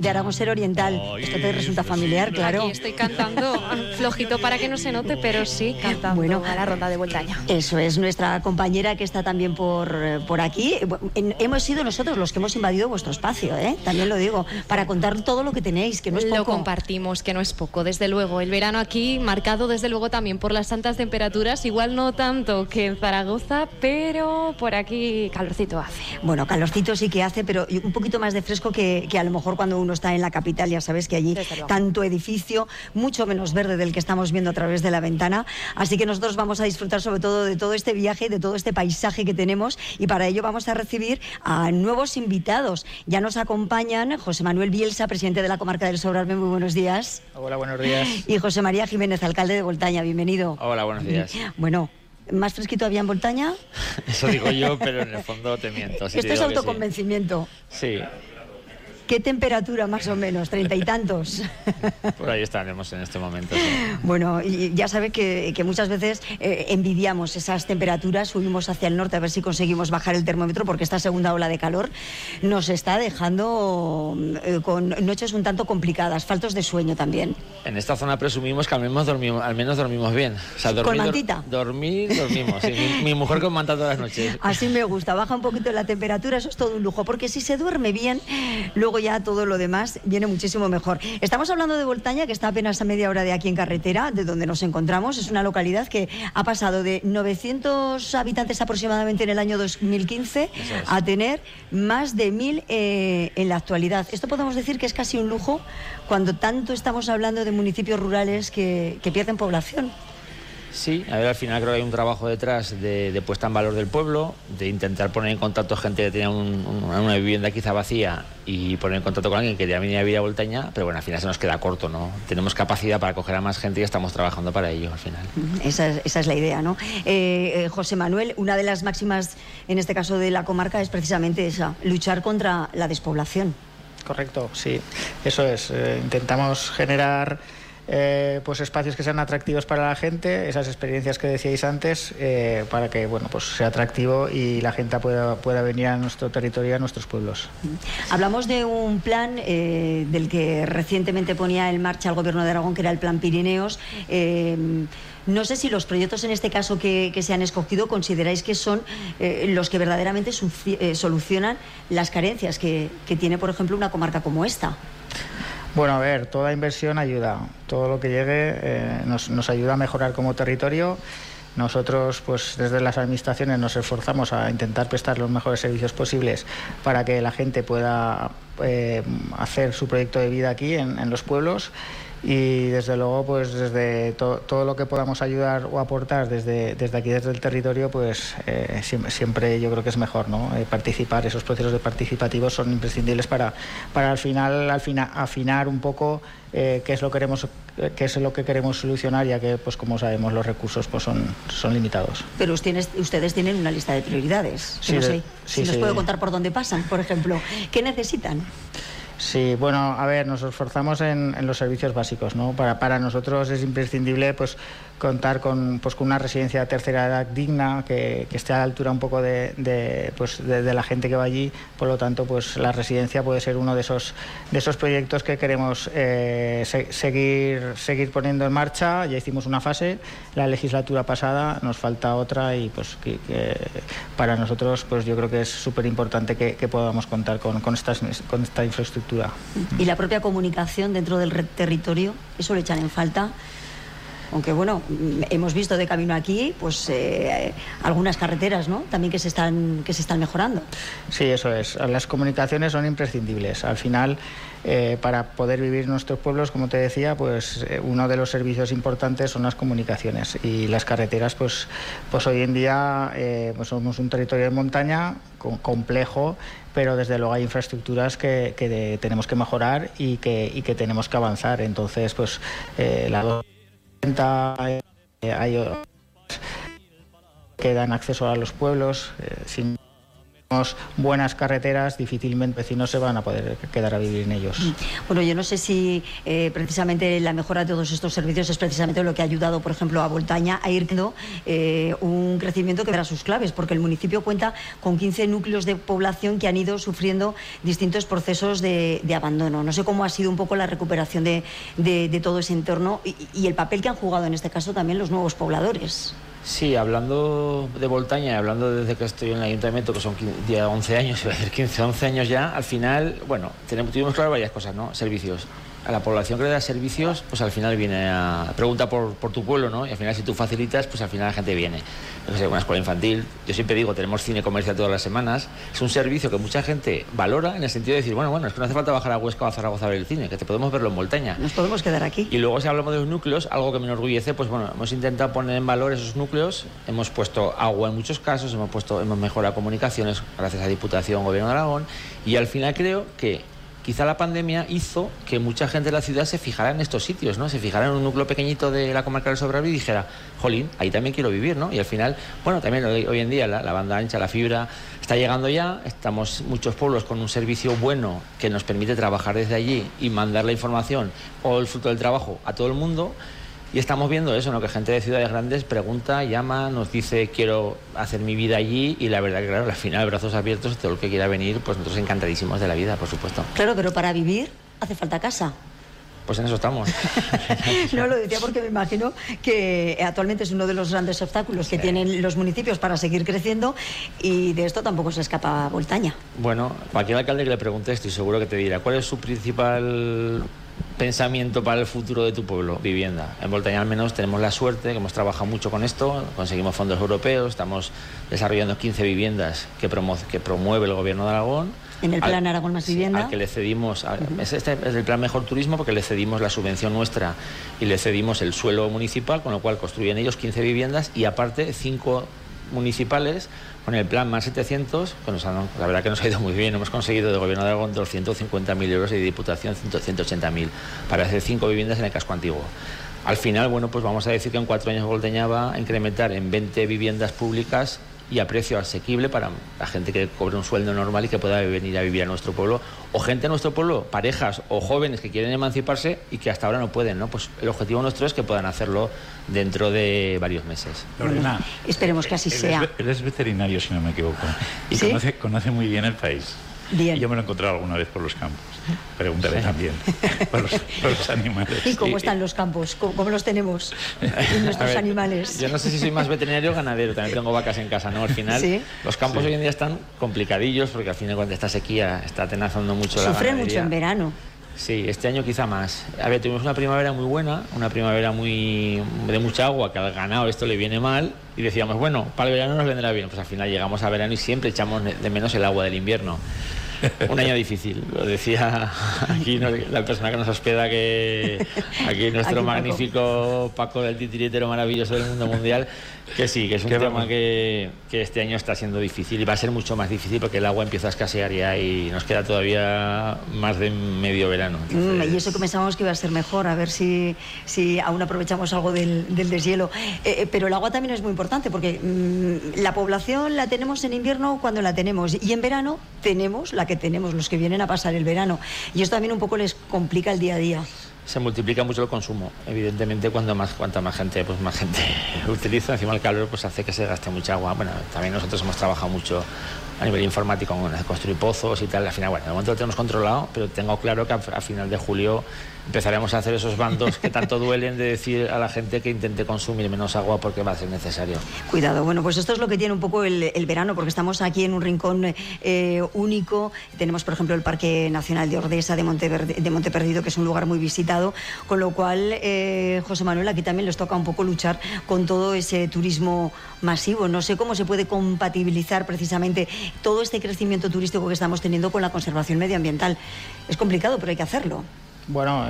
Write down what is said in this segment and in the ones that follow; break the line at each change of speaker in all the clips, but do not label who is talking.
de Aragón Ser Oriental. Esto te resulta familiar, claro.
Aquí estoy cantando, flojito para que no se note, pero sí, cantando a la ronda de Voltaña.
Eso es, nuestra compañera que está también por aquí. Hemos sido nosotros los que hemos invadido vuestro espacio, también lo digo, para contar todo lo que tenéis, que no es poco.
Lo compartimos, que no es poco, desde luego. El verano aquí marcado desde luego también por las altas temperaturas, igual no tanto que en Zaragoza, pero por aquí calorcito hace.
Bueno, calorcito sí que hace, pero un poquito más de fresco que a lo mejor cuando uno está en la capital. Ya sabes que allí tanto edificio, mucho menos verde del que estamos viendo a través de la ventana. Así que nosotros vamos a disfrutar sobre todo de todo este viaje, de todo este paisaje que tenemos, y para ello vamos a recibir a nuevos invitados. Ya nos acompañan José Manuel Bielsa, presidente de la Comarca del Sobrarbe. Muy buenos días.
Hola, buenos días.
Y José María Jiménez, alcalde de Voltaña. Bienvenido.
Hola, buenos días.
Bueno, ¿más fresquito había en Voltaña?
Eso digo yo, pero en el fondo te miento.
Si esto es autoconvencimiento.
Sí.
¿Qué temperatura más o menos? ¿30 y tantos?
Por ahí estaremos en este momento. Sí.
Bueno, y ya sabe que muchas veces envidiamos esas temperaturas, subimos hacia el norte a ver si conseguimos bajar el termómetro, porque esta segunda ola de calor nos está dejando con noches un tanto complicadas, faltos de sueño también.
En esta zona presumimos que al menos dormimos bien. O sea,
¿con mantita?
Dormimos. Sí, mi mujer con manta todas las noches.
Así me gusta, baja un poquito la temperatura, eso es todo un lujo, porque si se duerme bien, luego ya todo lo demás viene muchísimo mejor. Estamos hablando de Voltaña, que está apenas a media hora de aquí en carretera, de donde nos encontramos. Es una localidad que ha pasado de 900 habitantes aproximadamente en el año 2015 a tener más de 1000 en la actualidad. Esto podemos decir que es casi un lujo cuando tanto estamos hablando de municipios rurales que pierden población.
Sí, a ver, al final creo que hay un trabajo detrás de puesta en valor del pueblo, de intentar poner en contacto gente que tenía una vivienda quizá vacía y poner en contacto con alguien que quería venir a vivir a Voltaña, pero bueno, al final se nos queda corto, ¿no? Tenemos capacidad para acoger a más gente y estamos trabajando para ello al final.
Esa es la idea, ¿no? José Manuel, una de las máximas, en este caso de la comarca, es precisamente esa, luchar contra la despoblación.
Correcto, sí, eso es. Intentamos generar pues espacios que sean atractivos para la gente, esas experiencias que decíais antes, para que pues sea atractivo y la gente pueda venir a nuestro territorio, a nuestros pueblos.
Hablamos de un plan del que recientemente ponía en marcha el Gobierno de Aragón, que era el Plan Pirineos. No sé si los proyectos en este caso que se han escogido consideráis que son los que verdaderamente solucionan las carencias que tiene, por ejemplo, una comarca como esta.
Bueno, a ver, toda inversión ayuda. Todo lo que llegue nos ayuda a mejorar como territorio. Nosotros, pues desde las administraciones nos esforzamos a intentar prestar los mejores servicios posibles para que la gente pueda hacer su proyecto de vida aquí en los pueblos. Y desde luego, pues desde todo lo que podamos ayudar o aportar desde aquí, desde el territorio, pues siempre yo creo que es mejor, ¿no? Participar, esos procesos participativos son imprescindibles para al final afinar un poco qué es lo que queremos solucionar, ya que, pues como sabemos, los recursos pues son limitados.
Pero ustedes tienen una lista de prioridades.
Sí,
no sé si nos puede contar por dónde pasan, por ejemplo. ¿Qué necesitan?
Sí, bueno, a ver, nos esforzamos en los servicios básicos, ¿no? Para nosotros es imprescindible pues contar con una residencia de tercera edad digna, que esté a la altura un poco de la gente que va allí. Por lo tanto, pues la residencia puede ser uno de esos proyectos que queremos seguir poniendo en marcha. Ya hicimos una fase la legislatura pasada, nos falta otra, y pues que para nosotros pues yo creo que es súper importante que podamos contar con esta infraestructura.
Y la propia comunicación dentro del territorio, ¿eso le echan en falta? Aunque bueno, hemos visto de camino aquí pues algunas carreteras, ¿no? También que se están mejorando.
Sí, eso es. Las comunicaciones son imprescindibles. Al final, para poder vivir en nuestros pueblos, como te decía, pues uno de los servicios importantes son las comunicaciones, y las carreteras pues hoy en día pues somos un territorio de montaña complejo, pero desde luego hay infraestructuras que tenemos que mejorar y que tenemos que avanzar. Entonces, pues hay que dan acceso a los pueblos sin buenas carreteras, difícilmente vecinos se van a poder quedar a vivir en ellos.
Bueno, yo no sé si precisamente la mejora de todos estos servicios es precisamente lo que ha ayudado, por ejemplo, a Voltaña a ir teniendo un crecimiento que dará sus claves, porque el municipio cuenta con 15 núcleos de población que han ido sufriendo distintos procesos de abandono. No sé cómo ha sido un poco la recuperación de todo ese entorno y el papel que han jugado en este caso también los nuevos pobladores.
Sí, hablando de Voltaña, hablando desde que estoy en el ayuntamiento, que son ya 11 años, iba a decir 15, 11 años ya, al final, bueno, tuvimos claro varias cosas, ¿no? Servicios. A la población que le da servicios, pues al final viene a pregunta por tu pueblo, ¿no? Y al final si tú facilitas, pues al final la gente viene. No sé, una escuela infantil, yo siempre digo, tenemos cine comercial todas las semanas, es un servicio que mucha gente valora en el sentido de decir, bueno, es que no hace falta bajar a Huesca o a Zaragoza a ver el cine, que te podemos verlo en Voltaña.
Nos podemos quedar aquí.
Y luego si hablamos de los núcleos, algo que me enorgullece, pues bueno, hemos intentado poner en valor esos núcleos, hemos puesto agua en muchos casos, hemos mejorado comunicaciones gracias a Diputación, Gobierno de Aragón, y al final creo que quizá la pandemia hizo que mucha gente de la ciudad se fijara en estos sitios, ¿no? Se fijara en un núcleo pequeñito de la comarca del Sobrarbe y dijera, jolín, ahí también quiero vivir, ¿no? Y al final, bueno, también hoy en día la banda ancha, la fibra, está llegando ya, estamos muchos pueblos con un servicio bueno que nos permite trabajar desde allí y mandar la información o el fruto del trabajo a todo el mundo. Y estamos viendo eso, ¿no? Que gente de ciudades grandes pregunta, llama, nos dice quiero hacer mi vida allí y la verdad que claro, al final brazos abiertos, todo el que quiera venir, pues nosotros encantadísimos de la vida, por supuesto.
Claro, pero para vivir hace falta casa.
Pues en eso estamos.
No, lo decía porque me imagino que actualmente es uno de los grandes obstáculos que tienen los municipios para seguir creciendo y de esto tampoco se escapa Voltaña.
Bueno, cualquier alcalde que le pregunte estoy seguro que te dirá cuál es su principal pensamiento para el futuro de tu pueblo, vivienda. En Voltaña al menos tenemos la suerte que hemos trabajado mucho con esto, conseguimos fondos europeos, estamos desarrollando 15 viviendas que promueve el Gobierno de Aragón.
En el plan Aragón Más Vivienda.
Al que le cedimos, este es el plan Mejor Turismo porque le cedimos la subvención nuestra y le cedimos el suelo municipal, con lo cual construyen ellos 15 viviendas y aparte 5 municipales con el plan Más 700, la verdad que nos ha ido muy bien, hemos conseguido del Gobierno de Aragón 250.000 euros y de Diputación 180.000 para hacer 5 viviendas en el casco antiguo. Al final, bueno, pues vamos a decir que en 4 años Voltaña va a incrementar en 20 viviendas públicas y a precio asequible para la gente que cobre un sueldo normal y que pueda venir a vivir a nuestro pueblo, o gente de nuestro pueblo, parejas o jóvenes que quieren emanciparse y que hasta ahora no pueden, ¿no? Pues el objetivo nuestro es que puedan hacerlo dentro de varios meses.
Lorena,
esperemos que así sea.
Él es veterinario, si no me equivoco, y
¿sí?
conoce muy bien el país.
Bien.
Y yo me lo he encontrado alguna vez por los campos. Pregúntale también por los animales.
¿Y cómo están los campos? ¿Cómo los tenemos? Y nuestros animales.
Yo no sé si soy más veterinario o ganadero, también tengo vacas en casa, ¿no? Al final,
¿sí?
Los campos hoy en día están complicadillos porque al final cuando esta sequía está atenazando mucho la ganadería.
Sufren mucho en verano.
Sí, este año quizá más. A ver, tuvimos una primavera muy buena, una primavera de mucha agua, que al ganado esto le viene mal, y decíamos, bueno, para el verano nos vendrá bien. Pues al final llegamos a verano y siempre echamos de menos el agua del invierno. Un año difícil, lo decía aquí la persona que nos hospeda, que aquí nuestro aquí magnífico Paco del titiritero maravilloso del mundo mundial, que sí, que es un tema que este año está siendo difícil y va a ser mucho más difícil porque el agua empieza a escasear ya y nos queda todavía más de medio verano.
Y eso que pensábamos que iba a ser mejor, a ver si aún aprovechamos algo del deshielo. Pero el agua también es muy importante porque la población la tenemos en invierno cuando la tenemos y en verano tenemos la que tenemos, los que vienen a pasar el verano. Y eso también un poco les complica el día a día.
Se multiplica mucho el consumo, evidentemente cuanta más gente utiliza, encima el calor pues hace que se gaste mucha agua. Bueno, también nosotros hemos trabajado mucho a nivel informático con construir pozos y tal. Al final, bueno, de momento lo tenemos controlado, pero tengo claro que a final de julio empezaremos a hacer esos bandos que tanto duelen de decir a la gente que intente consumir menos agua porque va a ser necesario.
Cuidado, bueno, pues esto es lo que tiene un poco el verano, porque estamos aquí en un rincón único. Tenemos, por ejemplo, el Parque Nacional de Ordesa de Monte Perdido, que es un lugar muy visitado, con lo cual, José Manuel, aquí también les toca un poco luchar con todo ese turismo masivo. No sé cómo se puede compatibilizar precisamente todo este crecimiento turístico que estamos teniendo con la conservación medioambiental. Es complicado, pero hay que hacerlo.
Bueno,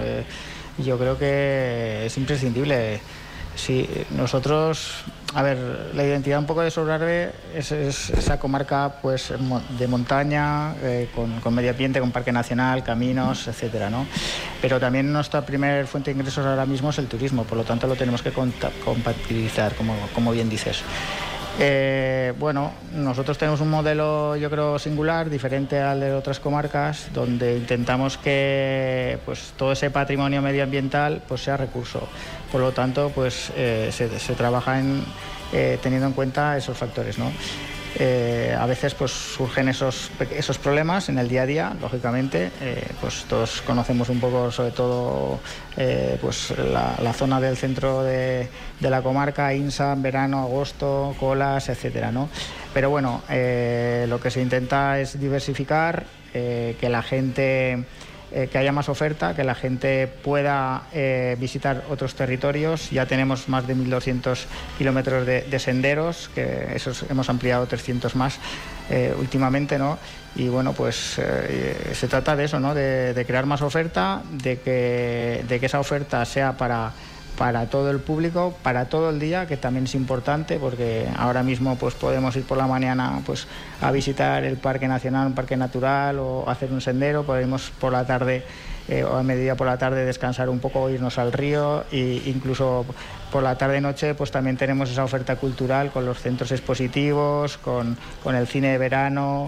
yo creo que es imprescindible. Sí, nosotros, a ver, la identidad un poco de Sobrarbe es esa comarca pues de montaña, con medio ambiente, con parque nacional, caminos, etcétera, ¿no? Pero también nuestra primer fuente de ingresos ahora mismo es el turismo, por lo tanto lo tenemos que compatibilizar, como bien dices. Bueno, nosotros tenemos un modelo, yo creo, singular, diferente al de otras comarcas, donde intentamos que pues todo ese patrimonio medioambiental pues sea recurso. Por lo tanto, pues se trabaja teniendo en cuenta esos factores, ¿no? A veces pues surgen esos problemas en el día a día, lógicamente. Pues todos conocemos un poco, sobre todo pues la zona del centro de la comarca, Insa, en verano, agosto, colas, etcétera, ¿no? Pero bueno, lo que se intenta es diversificar, que la gente que haya más oferta, que la gente pueda visitar otros territorios. Ya tenemos más de 1.200 kilómetros de senderos, que esos hemos ampliado 300 más últimamente, ¿no? Y bueno, pues se trata de eso, ¿no? De crear más oferta, de que esa oferta sea para todo el público, para todo el día, que también es importante, porque ahora mismo pues podemos ir por la mañana pues a visitar el Parque Nacional, un parque natural, o hacer un sendero. Podemos por la tarde o a mediodía por la tarde descansar un poco, irnos al río, e incluso por la tarde-noche pues también tenemos esa oferta cultural con los centros expositivos, con el cine de verano,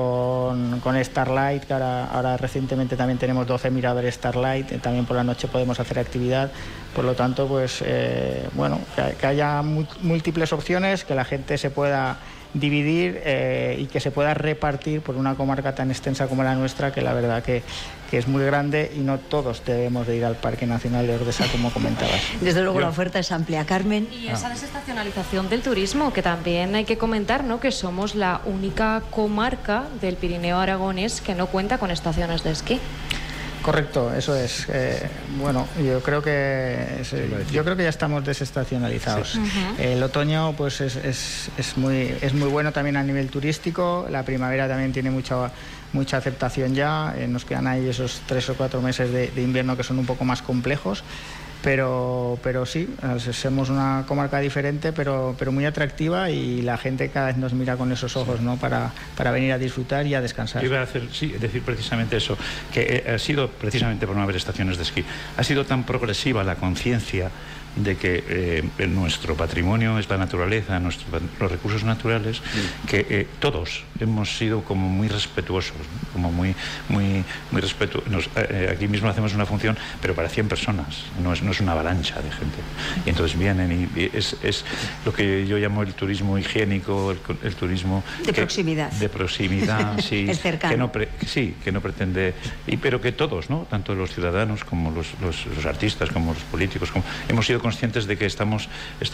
con Starlight, que ahora recientemente también tenemos 12 miradores Starlight, también por la noche podemos hacer actividad. Por lo tanto, pues bueno, que haya múltiples opciones, que la gente se pueda dividir y que se pueda repartir por una comarca tan extensa como la nuestra, que la verdad que es muy grande, y no todos debemos de ir al Parque Nacional de Ordesa, como comentabas.
Desde luego la oferta es amplia, Carmen.
Y esa desestacionalización del turismo, que también hay que comentar, ¿no? Que somos la única comarca del Pirineo aragonés que no cuenta con estaciones de esquí.
Correcto, eso es. Bueno, yo creo que ya estamos desestacionalizados.
Sí.
El otoño pues es muy bueno también a nivel turístico. La primavera también tiene mucha aceptación ya. Nos quedan ahí esos 3 o 4 meses de invierno que son un poco más complejos. Pero sí, somos una comarca diferente, pero muy atractiva, y la gente cada vez nos mira con esos ojos, ¿no? Para venir a disfrutar y a descansar.
Yo iba a decir precisamente eso, que ha sido precisamente por no haber estaciones de esquí. Ha sido tan progresiva la conciencia de que nuestro patrimonio es la naturaleza, los recursos naturales, que todos hemos sido como muy respetuosos, ¿no? Como muy respetuosos. Aquí mismo hacemos una función, pero para 100 personas, no es una avalancha de gente. Y entonces vienen y es lo que yo llamo el turismo higiénico, el turismo
de proximidad.
De proximidad, sí.
Es cercano.
Que no pretende, pero que todos, ¿no? Tanto los ciudadanos como los artistas, como los políticos, hemos sido conscientes de que estamos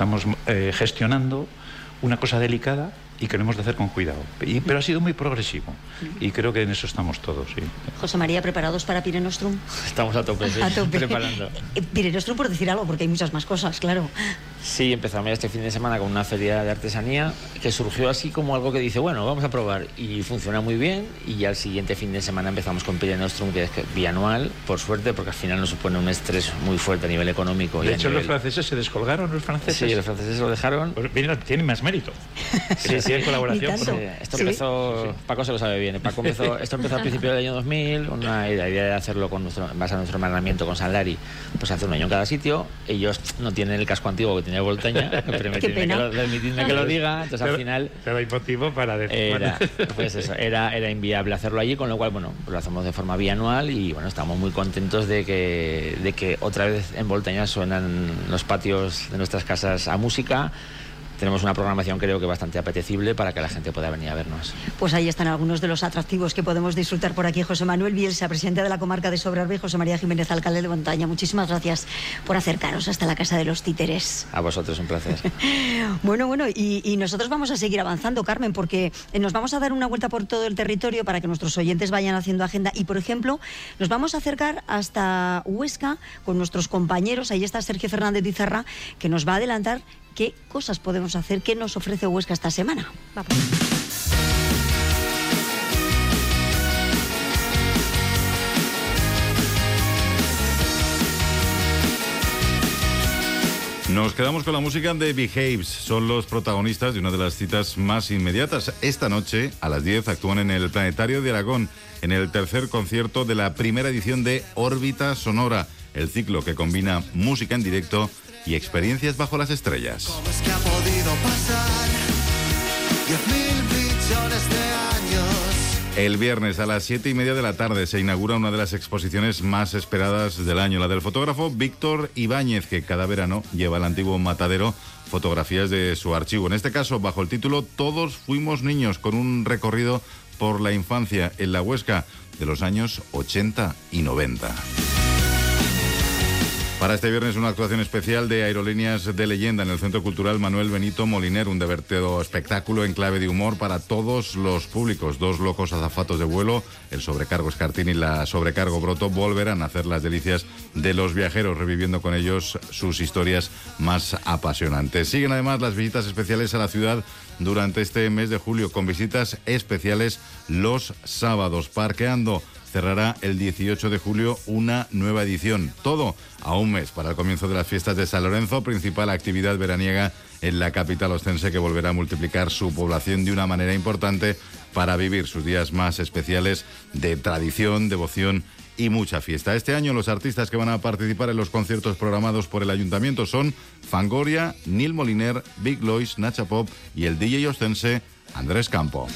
gestionando una cosa delicada y que lo hemos de hacer con cuidado. Pero ha sido muy progresivo, y creo que en eso estamos todos. Sí.
José María, ¿preparados para Pire Nostrum?
Estamos a tope, sí. Preparando.
Pire Nostrum, por decir algo, porque hay muchas más cosas, claro.
Sí, empezamos este fin de semana con una feria de artesanía que surgió así como algo que dice, bueno, vamos a probar, y funciona muy bien. Y al siguiente fin de semana empezamos con Pire Nostrum, que es bianual, por suerte, porque al final nos supone un estrés muy fuerte a nivel económico.
De hecho, los franceses se descolgaron, los franceses.
Sí, los franceses lo dejaron.
Pues, tienen más mérito. Sí, en colaboración.
Esto empezó, Paco se lo sabe bien. Esto empezó al principio del año 2000, la idea de hacerlo en base a nuestro hermanamiento con San Lari, pues hace un año en cada sitio. Ellos no tienen el casco antiguo que tenía Voltaña, permitidme que lo diga. Entonces al final
pero hay motivo para decir,
pues eso, era inviable hacerlo allí, con lo cual bueno, pues lo hacemos de forma bianual, y bueno, estamos muy contentos de que otra vez en Voltaña suenan los patios de nuestras casas a música. Tenemos una programación, creo que bastante apetecible, para que la gente pueda venir a vernos.
Pues ahí están algunos de los atractivos que podemos disfrutar por aquí. José Manuel Bielsa, presidente de la comarca de Sobrarbe, y José María Jiménez, alcalde de Voltaña. Muchísimas gracias por acercaros hasta la Casa de los Títeres.
A vosotros, un placer.
Bueno, y nosotros vamos a seguir avanzando, Carmen, porque nos vamos a dar una vuelta por todo el territorio para que nuestros oyentes vayan haciendo agenda. Y, por ejemplo, nos vamos a acercar hasta Huesca con nuestros compañeros. Ahí está Sergio Fernández Izarra, que nos va a adelantar qué cosas podemos hacer, qué nos ofrece Huesca esta semana. Vamos.
Nos quedamos con la música de Behaves. Son los protagonistas de una de las citas más inmediatas. Esta noche, a las 10, actúan en el Planetario de Aragón, en el tercer concierto de la primera edición de Órbita Sonora, el ciclo que combina música en directo y experiencias bajo las estrellas.
¿Cómo es que ha podido pasar? 10.000 billones de años.
El viernes a las 7:30 de la tarde se inaugura una de las exposiciones más esperadas del año, la del fotógrafo Víctor Ibáñez, que cada verano lleva al antiguo matadero fotografías de su archivo. En este caso, bajo el título Todos fuimos niños, con un recorrido por la infancia en la Huesca de los años 80 y 90. Para este viernes una actuación especial de Aerolíneas de Leyenda en el Centro Cultural Manuel Benito Moliner, un divertido espectáculo en clave de humor para todos los públicos. Dos locos azafatos de vuelo, el sobrecargo Escartín y la sobrecargo Broto, volverán a hacer las delicias de los viajeros, reviviendo con ellos sus historias más apasionantes. Siguen además las visitas especiales a la ciudad durante este mes de julio, con visitas especiales los sábados. Parqueando cerrará el 18 de julio una nueva edición. Todo a un mes para el comienzo de las fiestas de San Lorenzo, principal actividad veraniega en la capital ostense, que volverá a multiplicar su población de una manera importante para vivir sus días más especiales de tradición, devoción y mucha fiesta. Este año los artistas que van a participar en los conciertos programados por el ayuntamiento son Fangoria, Nil Moliner, Big Lois, Nacha Pop y el DJ ostense Andrés Campo.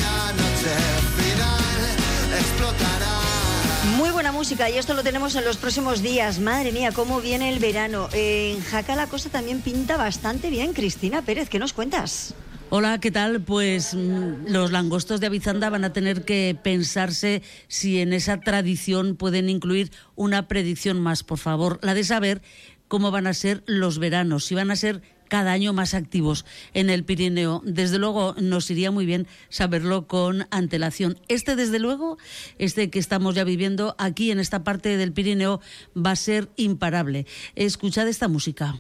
Muy buena música, y esto lo tenemos en los próximos días. Madre mía, cómo viene el verano. En Jaca la cosa también pinta bastante bien. Cristina Pérez, ¿qué nos cuentas?
Hola, ¿qué tal? Pues los langostos de Avizanda van a tener que pensarse si en esa tradición pueden incluir una predicción más, por favor, la de saber cómo van a ser los veranos, si van a ser cada año más activos en el Pirineo. Desde luego nos iría muy bien saberlo con antelación. Desde luego, que estamos ya viviendo aquí en esta parte del Pirineo va a ser imparable. Escuchad esta música.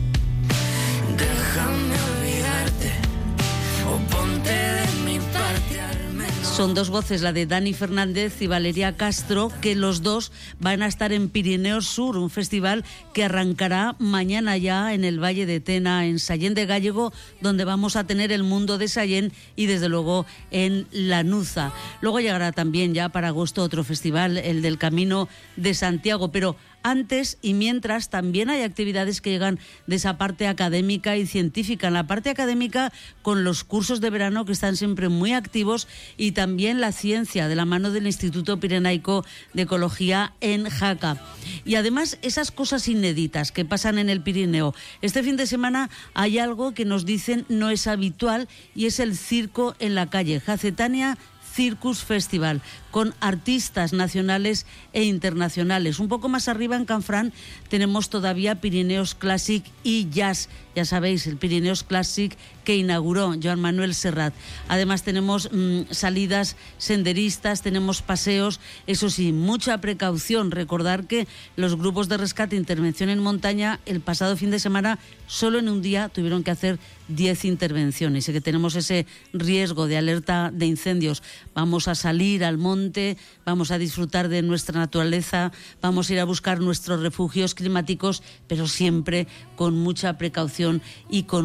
Déjame olvidarte o ponte de mi parte al menos.
Son dos voces, la de Dani Fernández y Valeria Castro, que los dos van a estar en Pirineos Sur, un festival que arrancará mañana ya en el Valle de Tena, en Sallén de Gállego, donde vamos a tener el mundo de Sallén, y desde luego en Lanuza. Luego llegará también ya para agosto otro festival, el del Camino de Santiago, pero antes y mientras también hay actividades que llegan de esa parte académica y científica. En la parte académica, con los cursos de verano que están siempre muy activos, y también la ciencia de la mano del Instituto Pirenaico de Ecología en Jaca. Y además esas cosas inéditas que pasan en el Pirineo. Este fin de semana hay algo que nos dicen no es habitual, y es el circo en la calle. Jacetania Circus Festival, con artistas nacionales e internacionales. Un poco más arriba, en Canfrán, tenemos todavía Pirineos Classic y Jazz. Ya sabéis, el Pirineos Classic que inauguró Joan Manuel Serrat. Además tenemos salidas senderistas, tenemos paseos, eso sí, mucha precaución. Recordar que los grupos de rescate e intervención en montaña el pasado fin de semana, solo en un día, tuvieron que hacer 10 intervenciones, y que tenemos ese riesgo de alerta de incendios. Vamos a salir al monte, vamos a disfrutar de nuestra naturaleza, vamos a ir a buscar nuestros refugios climáticos, pero siempre con mucha precaución y con